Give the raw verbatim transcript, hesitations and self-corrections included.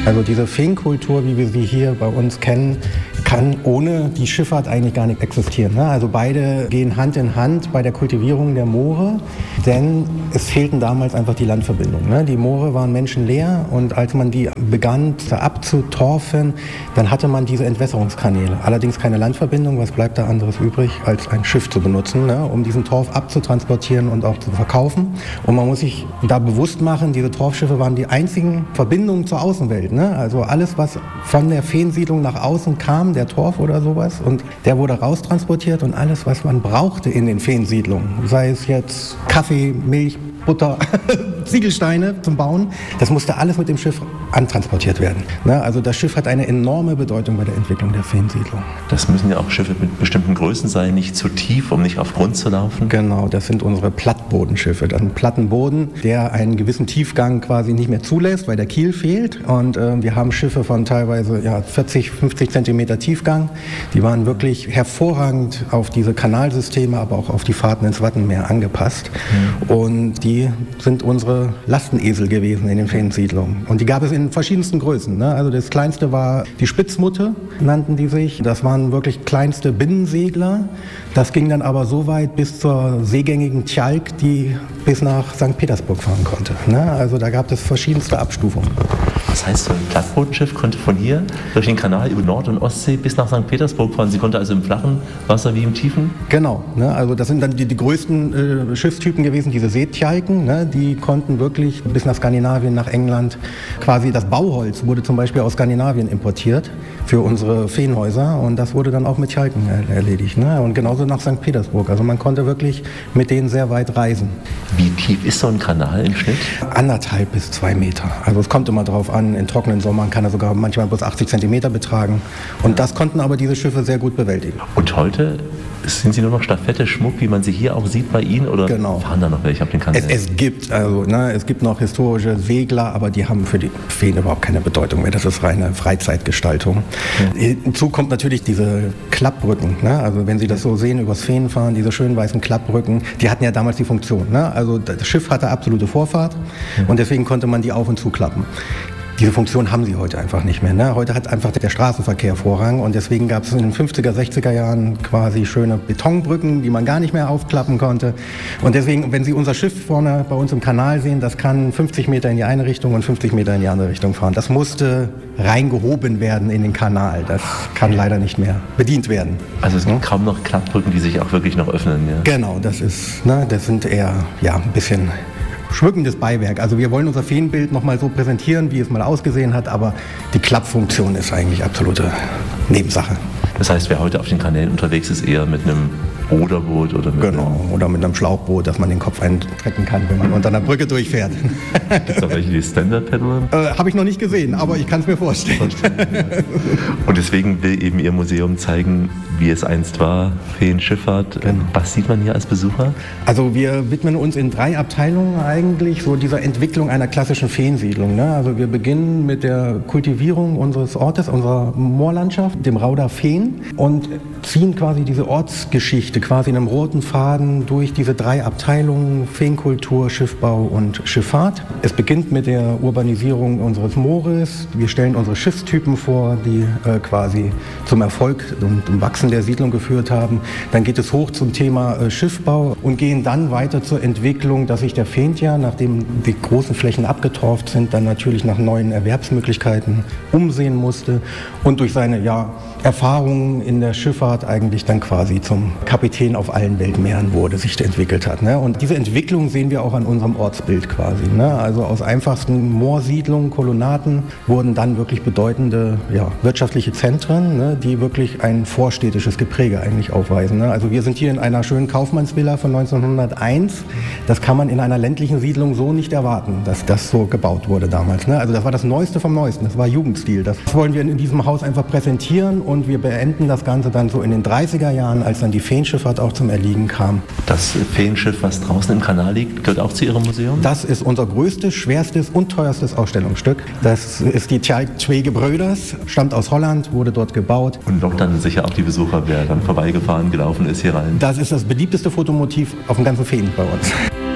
Also diese Feenkultur, wie wir sie hier bei uns kennen, kann ohne die Schifffahrt eigentlich gar nicht existieren. Also beide gehen Hand in Hand bei der Kultivierung der Moore, denn es fehlten damals einfach die Landverbindungen. Die Moore waren menschenleer und als man die begann abzutorfen, dann hatte man diese Entwässerungskanäle. Allerdings keine Landverbindung, was bleibt da anderes übrig, als ein Schiff zu benutzen, um diesen Torf abzutransportieren und auch zu verkaufen. Und man muss sich da bewusst machen, diese Torfschiffe waren die einzigen Verbindungen zur Außenwelt. Also alles, was von der Feensiedlung nach außen kam, der Torf oder sowas, und der wurde raustransportiert und alles, was man brauchte in den Feensiedlungen, sei es jetzt Kaffee, Milch, Butter, Ziegelsteine zum Bauen, das musste alles mit dem Schiff antransportiert werden. Also das Schiff hat eine enorme Bedeutung bei der Entwicklung der Feensiedlung. Das müssen ja auch Schiffe mit bestimmten Größen sein, nicht zu tief, um nicht auf Grund zu laufen? Genau, das sind unsere Plattbodenschiffe. Das ist ein Plattenboden, der einen gewissen Tiefgang quasi nicht mehr zulässt, weil der Kiel fehlt. Und äh, wir haben Schiffe von teilweise ja, vierzig, fünfzig Zentimeter Tiefgang. Die waren wirklich hervorragend auf diese Kanalsysteme, aber auch auf die Fahrten ins Wattenmeer angepasst. Mhm. Und die Die sind unsere Lastenesel gewesen in den Feensiedlungen. Und die gab es in verschiedensten Größen. Ne? Also das kleinste war die Spitzmutte, nannten die sich. Das waren wirklich kleinste Binnensegler. Das ging dann aber so weit bis zur seegängigen Tjalk, die bis nach Sankt Petersburg fahren konnte. Ne? Also da gab es verschiedenste Abstufungen. Das heißt, so ein Plattbodenschiff konnte von hier durch den Kanal über Nord- und Ostsee bis nach Sankt Petersburg fahren. Sie konnte also im flachen Wasser wie im tiefen? Genau. Ne? Also das sind dann die, die größten äh, Schiffstypen gewesen, diese Seetjalken. Ne? Die konnten wirklich bis nach Skandinavien, nach England. Quasi das Bauholz wurde zum Beispiel aus Skandinavien importiert für unsere Feenhäuser und das wurde dann auch mit Tjalken er- erledigt. Ne? Und genauso nach Sankt Petersburg. Also man konnte wirklich mit denen sehr weit reisen. Wie tief ist so ein Kanal im Schnitt? Anderthalb bis zwei Meter. Also es kommt immer darauf an, in trockenen Sommern kann er sogar manchmal bis achtzig Zentimeter betragen. Und das konnten aber diese Schiffe sehr gut bewältigen. Und heute sind sie nur noch Stafette, Schmuck, wie man sie hier auch sieht bei Ihnen? Oder genau. fahren da noch welche auf den Kanal? Es, es gibt also, ne, es gibt noch historische Segler, aber die haben für die Feen überhaupt keine Bedeutung mehr. Das ist reine Freizeitgestaltung. Ja. Hinzu kommt natürlich diese Klappbrücken. Ne? Also wenn Sie das so sehen, übers Feen fahren, diese schönen weißen Klappbrücken, die hatten ja damals die Funktion. Ne? Also das Schiff hatte absolute Vorfahrt ja. und deswegen konnte man die auf- und zuklappen. Diese Funktion haben sie heute einfach nicht mehr. Ne? Heute hat einfach der Straßenverkehr Vorrang und deswegen gab es in den fünfziger, sechziger Jahren quasi schöne Betonbrücken, die man gar nicht mehr aufklappen konnte. Und deswegen, wenn Sie unser Schiff vorne bei uns im Kanal sehen, das kann fünfzig Meter in die eine Richtung und fünfzig Meter in die andere Richtung fahren. Das musste reingehoben werden in den Kanal. Das kann leider nicht mehr bedient werden. Also es gibt hm? kaum noch Klappbrücken, die sich auch wirklich noch öffnen. Ja? Genau, das ist, ne, das sind eher ja, ein bisschen schmückendes Beiwerk. Also wir wollen unser Feenbild noch mal so präsentieren, wie es mal ausgesehen hat, aber die Klappfunktion ist eigentlich absolute Nebensache. Das heißt, wer heute auf den Kanälen unterwegs ist, eher mit einem Ruderboot oder mit genau, einem oder mit einem Schlauchboot, dass man den Kopf einstrecken kann, wenn man unter einer Brücke durchfährt. Gibt es auch welche, die Stand-Up-Paddeln? Äh, Habe ich noch nicht gesehen, aber ich kann es mir vorstellen. Und deswegen will eben Ihr Museum zeigen, wie es einst war, Feenschifffahrt. Genau. Was sieht man hier als Besucher? Also wir widmen uns in drei Abteilungen eigentlich so dieser Entwicklung einer klassischen Feensiedlung. Ne? Also wir beginnen mit der Kultivierung unseres Ortes, unserer Moorlandschaft, dem Rauder Feen und ziehen quasi diese Ortsgeschichte quasi in einem roten Faden durch diese drei Abteilungen Feenkultur, Schiffbau und Schifffahrt. Es beginnt mit der Urbanisierung unseres Moores. Wir stellen unsere Schiffstypen vor, die äh, quasi zum Erfolg und zum Wachsen der Siedlung geführt haben. Dann geht es hoch zum Thema äh, Schiffbau und gehen dann weiter zur Entwicklung, dass sich der Feentier, nachdem die großen Flächen abgetorft sind, dann natürlich nach neuen Erwerbsmöglichkeiten umsehen musste und durch seine ja, Erfahrungen in der Schifffahrt eigentlich dann quasi zum Kapitän auf allen Weltmeeren wurde, sich entwickelt hat. Ne? Und diese Entwicklung sehen wir auch an unserem Ortsbild quasi. Ne? Also aus einfachsten Moorsiedlungen, Kolonnaten wurden dann wirklich bedeutende ja, wirtschaftliche Zentren, ne? die wirklich ein vorstädtisches Gepräge eigentlich aufweisen. Ne? Also wir sind hier in einer schönen Kaufmannsvilla von neunzehnhunderteins. Das kann man in einer ländlichen Siedlung so nicht erwarten, dass das so gebaut wurde damals. Ne? Also das war das Neueste vom Neuesten, das war Jugendstil. Das wollen wir in diesem Haus einfach präsentieren. Und wir beenden das Ganze dann so in den dreißiger Jahren, als dann die Feenschifffahrt auch zum Erliegen kam. Das Feenschiff, was draußen im Kanal liegt, gehört auch zu Ihrem Museum? Das ist unser größtes, schwerstes und teuerstes Ausstellungsstück. Das ist die Tjalk Twee Bröders, stammt aus Holland, wurde dort gebaut. Und lockt dann sicher auch die Besucher, wer dann vorbeigefahren, gelaufen ist hier rein. Das ist das beliebteste Fotomotiv auf dem ganzen Feen bei uns.